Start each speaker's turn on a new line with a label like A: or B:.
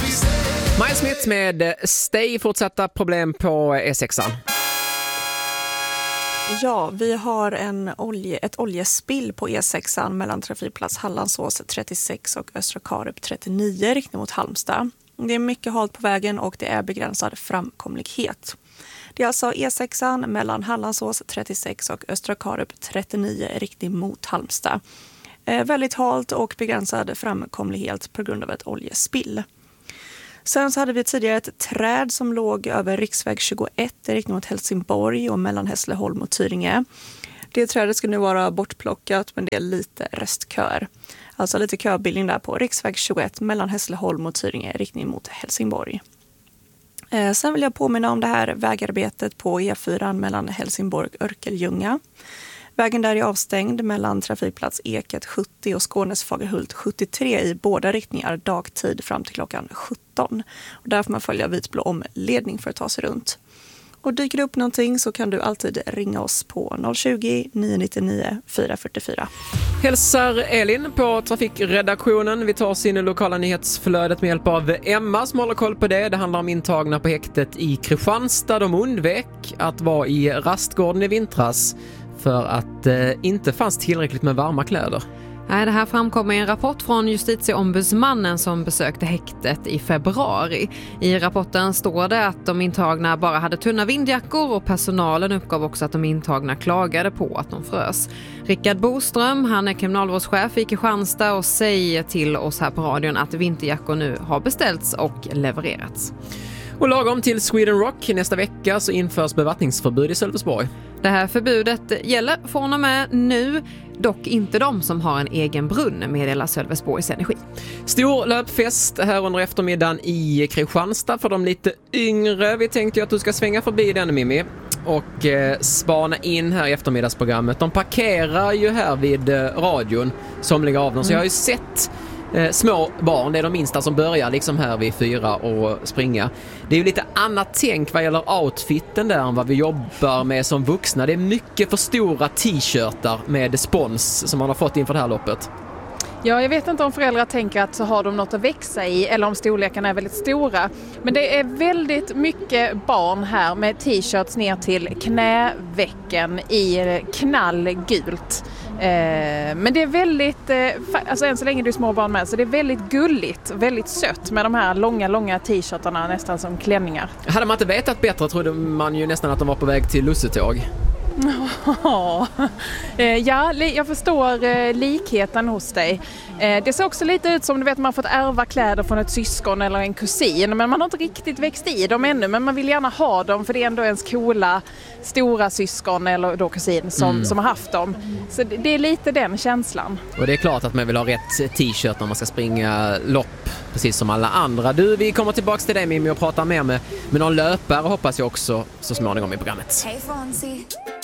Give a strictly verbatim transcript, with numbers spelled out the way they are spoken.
A: Miles Smith med Stay, fortsatta problem på E sexan.
B: Ja, vi har en olje, ett oljespill på E sexan mellan trafikplats Hallandsås trettiosex och Östra Karup trettionio riktning mot Halmstad. Det är mycket halt på vägen och det är begränsad framkomlighet. Det är alltså E sexan mellan Hallandsås trettiosex och Östra Karup trettionio riktning mot Halmstad. Eh, väldigt halt och begränsad framkomlighet på grund av ett oljespill. Sen så hade vi tidigare ett träd som låg över riksväg tjugoett i riktning mot Helsingborg och mellan Hässleholm och Tyringe. Det trädet ska nu vara bortplockat, men det är lite restkör. Alltså lite köbildning där på riksväg tjugoett mellan Hässleholm och Tyringe i riktning mot Helsingborg. Eh, sen vill jag påminna om det här vägarbetet på E fyran mellan Helsingborg och Örkelljunga. Vägen där är avstängd mellan trafikplats Eket sjuttio och Skånes Fagerhult sjuttiotre i båda riktningar dagtid fram till klockan sjutton. Och där får man följa vitblå omledning för att ta sig runt. Och dyker det upp någonting så kan du alltid ringa oss på noll tjugo, nio nio nio, fyra fyra fyra.
A: Hälsar Elin på trafikredaktionen. Vi tar oss in i lokala nyhetsflödet med hjälp av Emma som håller koll på det. Det handlar om intagna på häktet i Kristianstad. De undvek att vara i Rastgården i vintras för att det eh, inte fanns tillräckligt med varma kläder.
C: Nej, det här framkommer i en rapport från justitieombudsmannen som besökte häktet i februari. I rapporten står det att de intagna bara hade tunna vindjackor och personalen uppgav också att de intagna klagade på att de frös. Rickard Boström, han är kriminalvårdschef i Kristianstad och säger till oss här på radion att vinterjackor nu har beställts och levererats.
A: Och lagom till Sweden Rock nästa vecka så införs bevattningsförbud i Sölvesborg.
C: Det här förbudet gäller från och med nu, dock inte de som har en egen brunn, meddelar Sölvesborgs Energi.
A: Stor löpfest här under eftermiddagen i Kristianstad för de lite yngre. Vi tänkte ju att du ska svänga förbi den, Mimmi, och eh, spana in här i eftermiddagsprogrammet. De parkerar ju här vid eh, radion, somliga av dem, så jag har ju sett Eh, små barn, det är de minsta som börjar liksom här vid fyra och springa. Det är ju lite annat tänk vad gäller outfiten där än vad vi jobbar med som vuxna. Det är mycket för stora t-shirtar med spons som man har fått inför det här loppet.
D: Ja, jag vet inte om föräldrar tänker att så har de något att växa i eller om storlekarna är väldigt stora. Men det är väldigt mycket barn här med t-shirts ner till knävecken i knallgult. Eh, men det är väldigt, eh, alltså än så länge är det små barn med, så det är väldigt gulligt, väldigt sött med de här långa, långa t-shirtarna nästan som klänningar.
A: Hade man inte vetat bättre trodde man ju nästan att de var på väg till lussetåg.
D: Ja, jag förstår likheten hos dig. Det ser också lite ut som du vet man har fått ärva kläder från ett syskon eller en kusin, men man har inte riktigt växt i dem ännu, men man vill gärna ha dem för det är ändå ens coola stora syskon eller då kusin som, mm. som har haft dem. Så det är lite den känslan.
A: Och det är klart att man vill ha rätt t-shirt när man ska springa lopp precis som alla andra. Du, vi kommer tillbaka till dig, Mimmi, och pratar mer med, med någon löpare hoppas jag också så småningom i programmet.
E: Hey Fonzie.